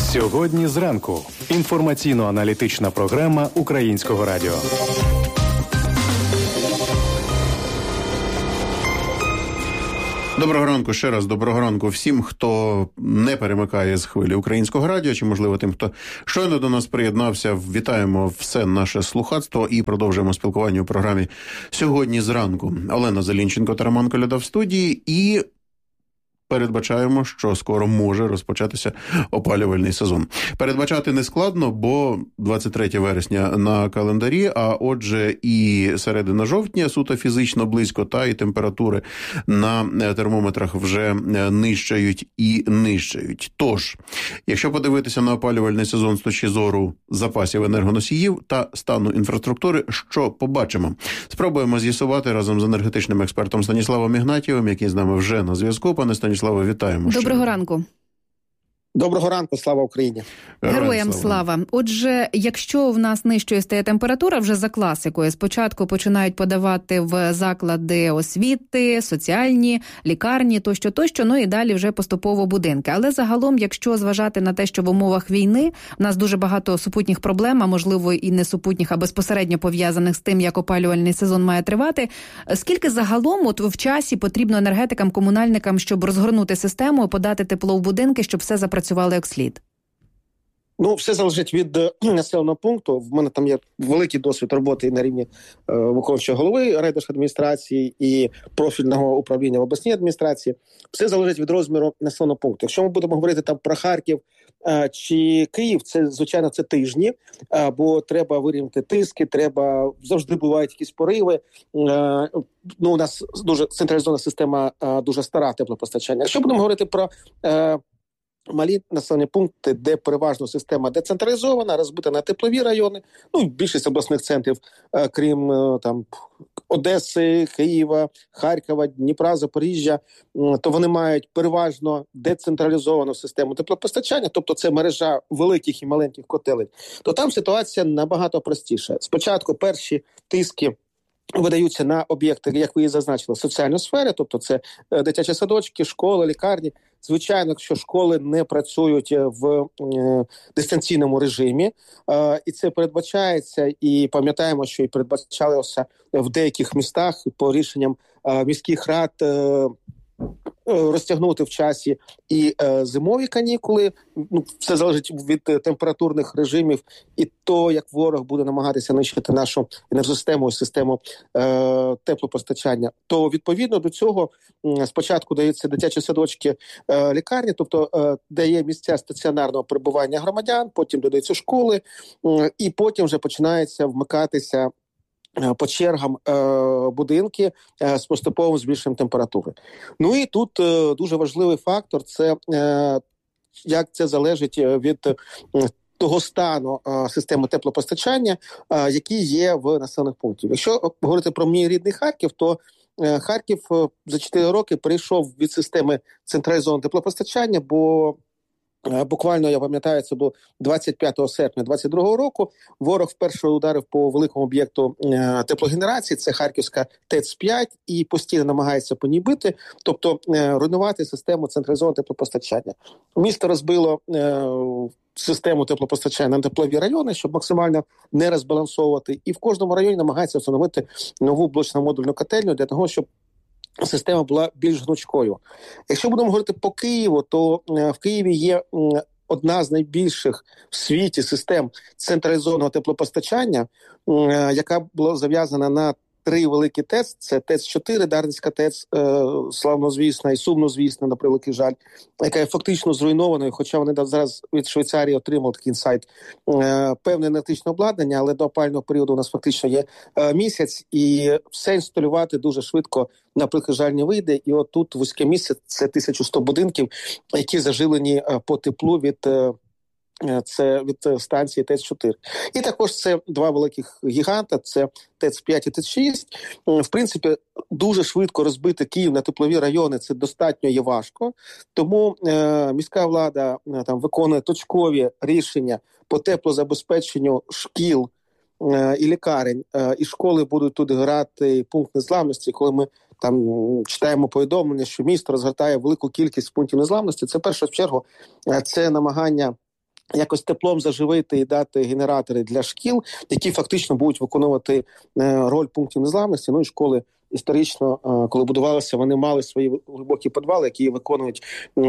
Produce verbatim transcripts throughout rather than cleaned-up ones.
Сьогодні зранку. Інформаційно-аналітична програма Українського радіо. Доброго ранку ще раз, доброго ранку всім, хто не перемикає з хвилі Українського радіо, чи, можливо, тим, хто щойно до нас приєднався. Вітаємо все наше слухацтво і продовжуємо спілкування у програмі «Сьогодні зранку». Олена Зелінченко та Роман Коляда в студії, і передбачаємо, що скоро може розпочатися опалювальний сезон. Передбачати не складно, бо двадцять третє вересня на календарі, а отже і середина жовтня суто фізично близько, та і температури на термометрах вже нищають і нищають. Тож, якщо подивитися на опалювальний сезон з точки зору запасів енергоносіїв та стану інфраструктури, що побачимо? Спробуємо з'ясувати разом з енергетичним експертом Станіславом Ігнатієвим, який з нами вже на зв'язку. Пане Станіславе, Слава, вітаємо. Доброго ранку. Доброго ранку, слава Україні. Героям слава. слава. Отже, якщо в нас нижчою стає температура, вже за класикою, спочатку починають подавати в заклади освіти, соціальні, лікарні, тощо-тощо, ну і далі вже поступово будинки. Але загалом, якщо зважати на те, що в умовах війни в нас дуже багато супутніх проблем, а можливо і не супутніх, а безпосередньо пов'язаних з тим, як опалювальний сезон має тривати, скільки загалом от в часі потрібно енергетикам, комунальникам, щоб розгорнути систему, подати тепло в будинки, щоб все запрацювало? Працювали як слід? Ну, все залежить від е, населеного пункту. В мене там є великий досвід роботи на рівні е, виконавчого голови райдержадміністрації і профільного управління в обласній адміністрації. Все залежить від розміру населеного пункту. Якщо ми будемо говорити там про Харків е, чи Київ, це, звичайно, це тижні, е, бо треба вирівняти тиски, треба, завжди бувають якісь пориви. Е, ну, у нас дуже централізована система, е, дуже стара теплопостачання. Якщо будемо говорити про е, малі населені пункти, де переважно система децентралізована, розбита на теплові райони, ну, більшість обласних центрів, е, крім е, там Одеси, Києва, Харкова, Дніпра, Запоріжжя, е, то вони мають переважно децентралізовану систему теплопостачання, тобто це мережа великих і маленьких котелень, то там ситуація набагато простіша. Спочатку перші тиски видаються на об'єкти, як ви і зазначили, соціальної сфери, тобто це дитячі садочки, школи, лікарні. Звичайно, якщо школи не працюють в е, дистанційному режимі, е, і це передбачається, і пам'ятаємо, що і передбачалося в деяких містах по рішенням е, міських рад е, розтягнути в часі і е, зимові канікули. Ну, все залежить від е, температурних режимів і то, як ворог буде намагатися нищити нашу енергосистему і систему е, теплопостачання. То відповідно до цього е, спочатку даються дитячі садочки, е, лікарні, тобто е, дає місця стаціонарного перебування громадян, потім додаються школи, е, і потім вже починається вмикатися по чергам е, будинки е, з поступовим збільшенням температури. Ну і тут е, дуже важливий фактор – це е, як це залежить від е, того стану е, системи теплопостачання, е, які є в населених пунктах. Якщо говорити про мій рідний Харків, то е, Харків е, за чотири роки перейшов від системи централізованого теплопостачання, бо буквально, я пам'ятаю, це було двадцять п'ятого серпня двадцять другого року. Ворог вперше ударив по великому об'єкту е, теплогенерації, це Харківська ТЕЦ п'ять, і постійно намагається по ній бити, тобто е, руйнувати систему централізованого теплопостачання. Місто розбило е, систему теплопостачання на теплові райони, щоб максимально не розбалансовувати, і в кожному районі намагається встановити нову блочно-модульну котельню для того, щоб система була більш гнучкою. Якщо будемо говорити по Києву, то в Києві є одна з найбільших в світі систем централізованого теплопостачання, яка була зав'язана на три великі ТЕЦ. Це ТЕЦ чотири, Дарницька ТЕЦ, е, славнозвісна і сумнозвісна, на превеликий жаль, яка є фактично зруйнованою, хоча вони зараз від Швейцарії отримали такий інсайт, е, певне енергетичне обладнання, але до опалювального періоду у нас фактично є е, місяць, і все інсталювати дуже швидко, на превеликий жаль, не вийде. І от тут вузьке місце – це тисяча сто будинків, які зажилені е, по теплу від е, це від станції ТЕЦ чотири. І також це два великих гіганта, це ТЕЦ п'ять і ТЕЦ шість. В принципі, дуже швидко розбити Київ на теплові райони, це достатньо є важко. Тому е, міська влада е, там виконує точкові рішення по теплозабезпеченню шкіл е, і лікарень, е, і школи будуть тут грати пункт незламності, коли ми там читаємо повідомлення, що місто розгортає велику кількість пунктів незламності. Це, в першу чергу, це намагання якось теплом заживити і дати генератори для шкіл, які фактично будуть виконувати роль пунктів незламності. Ну і школи історично, коли будувалися, вони мали свої глибокі підвали, які виконують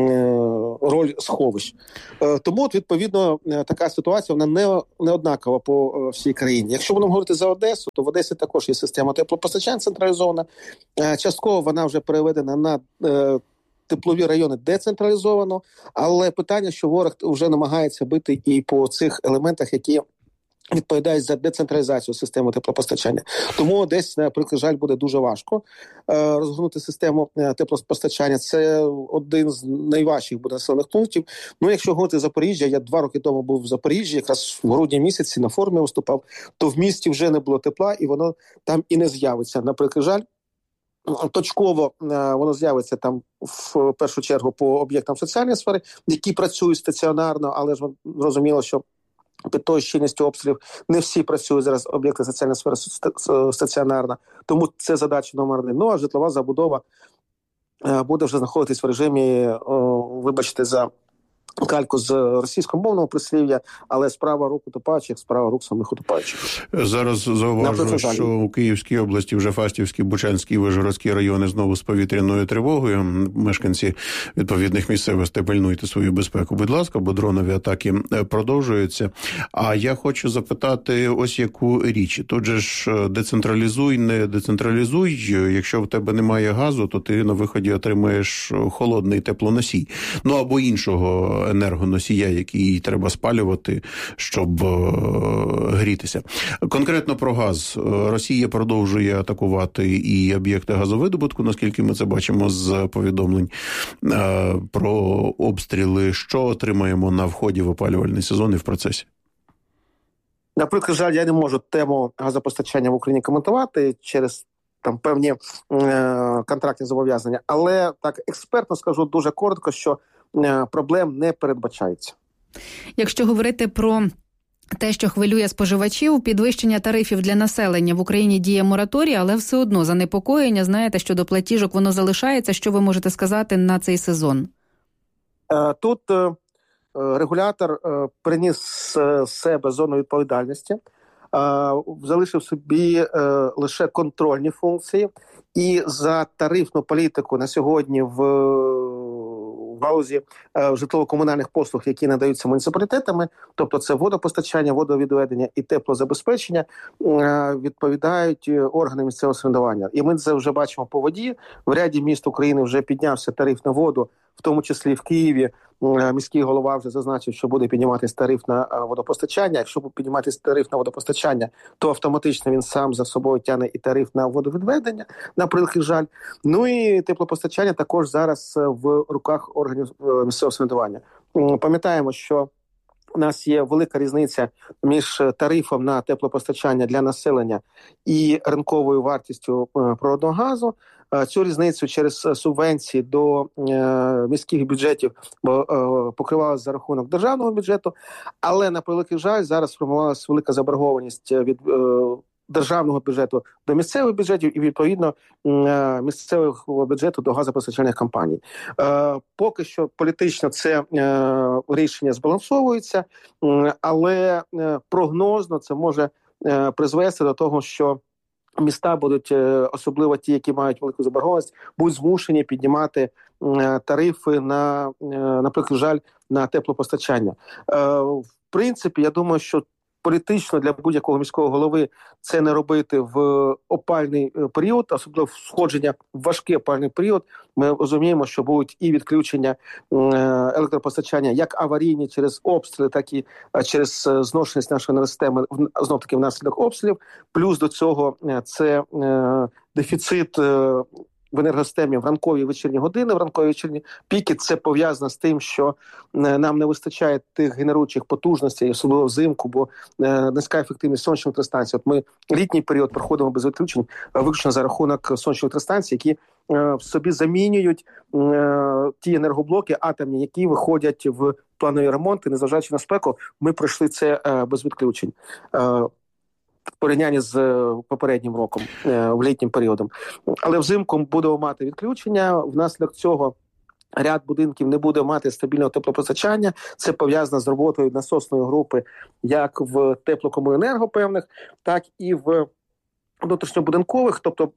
роль сховищ. Тому, от, відповідно, така ситуація, вона не, не однакова по всій країні. Якщо будемо говорити за Одесу, то в Одесі також є система теплопостачання централізована. Частково вона вже переведена на теплові райони децентралізовано, але питання, що ворог вже намагається бити і по цих елементах, які відповідають за децентралізацію системи теплопостачання. Тому десь, наприклад, жаль, буде дуже важко е, розгорнути систему теплопостачання. Це один з найважчих буде населених пунктів. Ну, якщо говорити Запоріжжя, я два роки тому був в Запоріжжі, якраз в грудні місяці на форумі виступав, то в місті вже не було тепла, і воно там і не з'явиться. Наприклад, жаль, точково воно з'явиться там в першу чергу по об'єктам соціальної сфери, які працюють стаціонарно, але ж зрозуміло, що під тою щільністю обстрілів не всі працюють зараз об'єкти соціальної сфери стаціонарно. Тому це задача номер один. Ну, а житлова забудова буде вже знаходитись в режимі, вибачте за кальку з російськомовного прислів'я, але справа рук утопаючих, справа рук самих утопаючих. Зараз зауважу, що у Київській області вже Фастівський, Бучанський, Вишгородський райони знову з повітряною тривогою. Мешканці відповідних місцевостей пильнуйте свою безпеку, будь ласка, бо дронові атаки продовжуються. А я хочу запитати ось яку річ. Тут же ж децентралізуй, не децентралізуй. Якщо в тебе немає газу, то ти на виході отримаєш холодний теплоносій. Ну або іншого енергоносія, який треба спалювати, щоб е, грітися. Конкретно про газ. Росія продовжує атакувати і об'єкти газовидобутку, наскільки ми це бачимо з повідомлень е, про обстріли. Що отримаємо на вході в опалювальний сезон і в процесі? Наприклад, жаль, я не можу тему газопостачання в Україні коментувати через там певні е, контрактні зобов'язання, але так експертно скажу дуже коротко, що проблем не передбачається. Якщо говорити про те, що хвилює споживачів, підвищення тарифів для населення в Україні діє мораторій, але все одно занепокоєння, знаєте, щодо платіжок воно залишається. Що ви можете сказати на цей сезон? Тут регулятор приніс з себе зону відповідальності, залишив собі лише контрольні функції, і за тарифну політику на сьогодні в в галузі е, житлово-комунальних послуг, які надаються муніципалітетами, тобто це водопостачання, водовідведення і теплозабезпечення, е, відповідають органи місцевого самоврядування. І ми це вже бачимо по воді. В ряді міст України вже піднявся тариф на воду, в тому числі в Києві. Міський голова вже зазначив, що буде підніматися тариф на водопостачання. Якщо буде підніматися тариф на водопостачання, то автоматично він сам за собою тягне і тариф на водовідведення, на превеликий жаль. Ну і теплопостачання також зараз в руках органів місцевого самоврядування. Пам'ятаємо, що у нас є велика різниця між тарифом на теплопостачання для населення і ринковою вартістю природного газу. Цю різницю через субвенції до е, міських бюджетів е, покривалася за рахунок державного бюджету, але, на превеликий жаль, зараз сформувалася велика заборгованість від е, державного бюджету до місцевих бюджетів і, відповідно, е, місцевого бюджету до газопостачальних компаній. Е, поки що політично це е, рішення збалансовується, е, але е, прогнозно це може е, призвести до того, що міста будуть, особливо ті, які мають велику заборгованість, будуть змушені піднімати тарифи на, наприклад, жаль, на теплопостачання. В принципі, я думаю, що політично для будь-якого міського голови це не робити в опальний період, особливо входження в важкий опальний період. Ми розуміємо, що будуть і відключення електропостачання як аварійні через обстріли, так і через зношеність нашої енергосистеми, знов-таки внаслідок обстрілів. Плюс до цього це дефіцит в енергосистемі в ранкові і вечірні години, в ранкові і вечірні піки. Це пов'язано з тим, що нам не вистачає тих генеруючих потужностей, особливо взимку, бо низька ефективність сонячних електростанцій. От ми літній період проходимо без відключень, виключно за рахунок сонячних електростанцій, які в собі замінюють ті енергоблоки атомні, які виходять в планові ремонти. Незважаючи на спеку, ми пройшли це без відключень. В порівнянні з попереднім роком, в літнім періодом. Але взимку будемо мати відключення. Внаслідок цього ряд будинків не буде мати стабільного теплопостачання. Це пов'язано з роботою насосної групи як в теплокомуненерго певних, так і в внутрішньобудинкових, тобто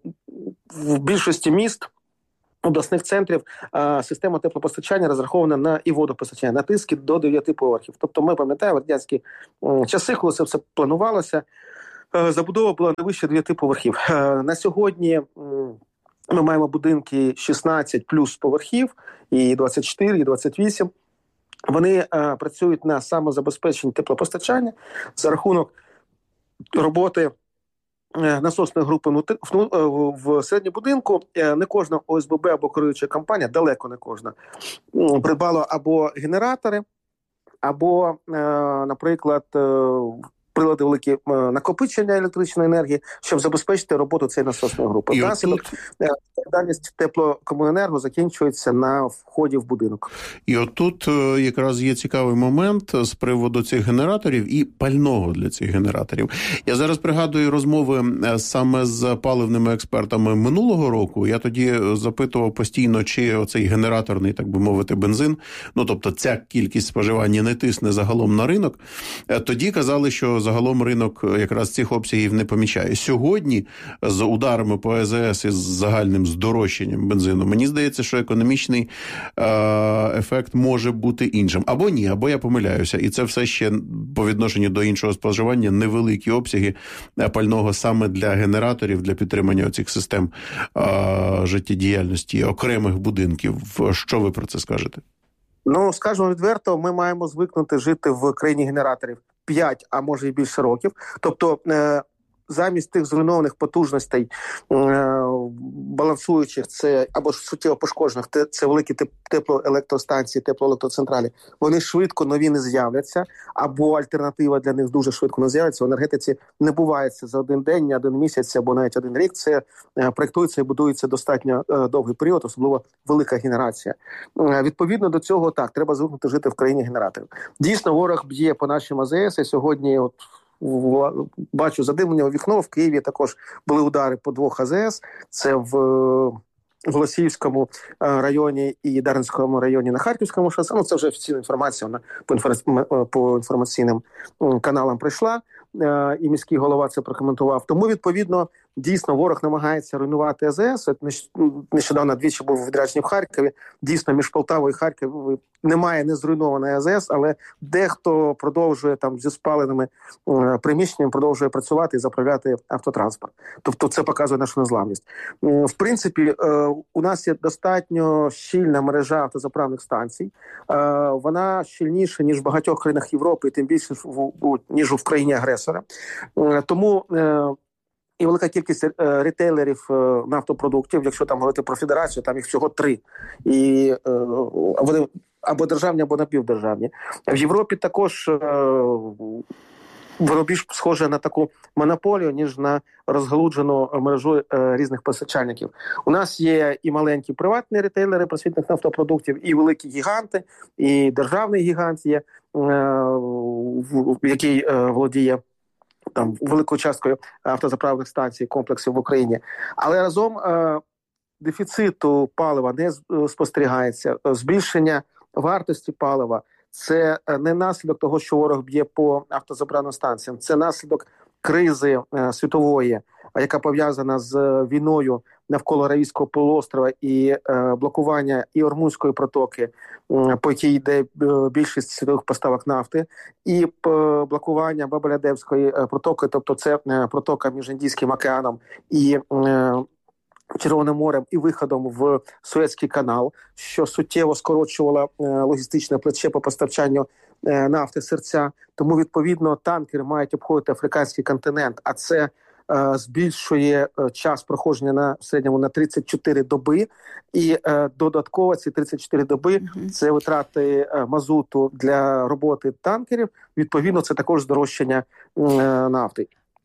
в більшості міст, обласних центрів система теплопостачання розрахована на і водопостачання, на тиски до дев'яти поверхів. Тобто ми пам'ятаємо радянські часи, коли це все планувалося, забудова була не вище дев'яти поверхів. На сьогодні ми маємо будинки шістнадцять плюс поверхів, і двадцять чотири, і двадцять вісім. Вони а, працюють на самозабезпеченні теплопостачання за рахунок роботи а, насосної групи внутри, в, в середньому будинку. А, не кожна О С Б Б або керуюча компанія, далеко не кожна, придбала або генератори, або, а, наприклад, прилади великі накопичення електричної енергії, щоб забезпечити роботу цієї насосної групи. Внаслідок відповідальність теплокомуненерго закінчується на вході в будинок. І отут якраз є цікавий момент з приводу цих генераторів і пального для цих генераторів. Я зараз пригадую розмови саме з паливними експертами минулого року. Я тоді запитував постійно, чи оцей генераторний, так би мовити, бензин, ну тобто ця кількість споживання не тисне загалом на ринок. Тоді казали, що загалом ринок якраз цих обсягів не помічає. Сьогодні з ударами по Е З С і з загальним здорожчанням бензину, мені здається, що економічний е- ефект може бути іншим. Або ні, або я помиляюся. І це все ще по відношенню до іншого споживання невеликі обсяги пального саме для генераторів, для підтримання оцих систем е- життєдіяльності окремих будинків. Що ви про це скажете? Ну, скажімо відверто, ми маємо звикнути жити в країні генераторів п'ять, а може і більше років. Тобто е- замість тих зруйнованих потужностей е- балансуючих, це або суттєво пошкоджених, це великі теплоелектростанції, теплоелектроцентралі, вони швидко нові не з'являться, або альтернатива для них дуже швидко не з'явиться. В енергетиці не буває це за один день, ні один місяць, або навіть один рік. Це е- проєктується і будується достатньо е- довгий період, особливо велика генерація. Е- відповідно до цього, так, треба звикнути жити в країні генераторів. Дійсно, ворог б'є по нашим А З С, і сьогодні от бачу задимлення у вікно, в Києві також були удари по двох А З С, це в Голосіївському районі і Дарницькому районі на Харківському шосе. Ну, це вже офіційна інформація, вона по, інформаці... по інформаційним каналам прийшла, і міський голова це прокоментував. Тому, відповідно, дійсно, ворог намагається руйнувати А З С. Нещодавно двічі був у відрядженні в Харкові. Дійсно, між Полтавою і Харковом немає не зруйнованої А З С, але дехто продовжує там зі спаленими е, приміщеннями, продовжує працювати і заправляти автотранспорт. Тобто це показує нашу незламність. Е, в принципі, е, у нас є достатньо щільна мережа автозаправних станцій. Е, вона щільніша, ніж в багатьох країнах Європи, і тим більше, в, в, ніж в країні-агресора. Е, тому... Е, І велика кількість е, ретейлерів е, нафтопродуктів, якщо там говорити про федерацію, там їх всього три. І е, вони або державні, або напівдержавні. В Європі також е, воно більш схоже на таку монополію, ніж на розгалуджену мережу е, різних постачальників. У нас є і маленькі приватні ретейлери просвітних нафтопродуктів, і великі гіганти, і державний гігант є, е, в, який е, володіє там великою часткою автозаправних станцій, комплексів в Україні. Але разом е, дефіциту палива не спостерігається. Збільшення вартості палива – це не наслідок того, що ворог б'є по автозаправним станціям. Це наслідок кризи е, світової, яка пов'язана з війною навколо Аравійського полуострова і е, блокування і Ормузької протоки, е, по якій йде більшість світових поставок нафти, і е, блокування Бабель-Мандебської протоки, тобто це е, протока між Індійським океаном і е, Червоним морем і виходом в Суецький канал, що суттєво скорочувало е, логістичне плече по постачанню е, нафти серця. Тому, відповідно, танкери мають обходити африканський континент, а це е, збільшує е, час проходження на в середньому на тридцять чотири доби. І е, додатково ці тридцять чотири доби mm-hmm. це витрати е, мазуту для роботи танкерів. Відповідно, це також здорожчання е, нафти.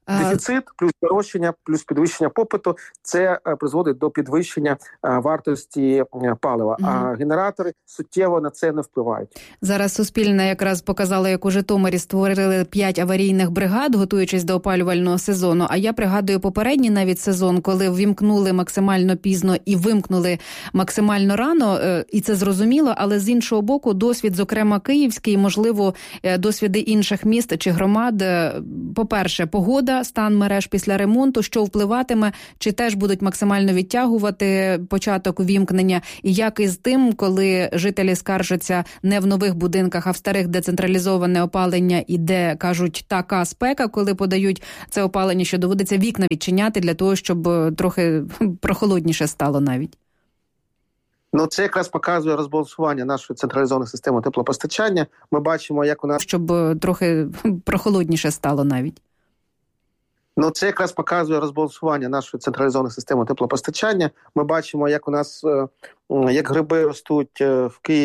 Дефіцит, плюс дорожчання, плюс підвищення попиту – це призводить до підвищення вартості палива. Mm-hmm. А генератори суттєво на це не впливають. Зараз Суспільне якраз показало, як у Житомирі створили п'ять аварійних бригад, готуючись до опалювального сезону. А я пригадую попередній навіть сезон, коли ввімкнули максимально пізно і вимкнули максимально рано. І це зрозуміло, але з іншого боку, досвід, зокрема київський, можливо, досвіди інших міст чи громад. По-перше, погода, стан мереж після ремонту, що впливатиме, чи теж будуть максимально відтягувати початок увімкнення, і як із тим, коли жителі скаржаться не в нових будинках, а в старих, де централізоване опалення і де, кажуть, така спека, коли подають це опалення, що доводиться вікна відчиняти для того, щоб трохи прохолодніше стало навіть. Ну, це якраз показує розбалансування нашої централізованої системи теплопостачання. Ми бачимо, як у нас... Щоб трохи прохолодніше стало навіть. Ну, це якраз показує розбалансування нашої централізованої системи теплопостачання. Ми бачимо, як у нас, як гриби ростуть в Києві.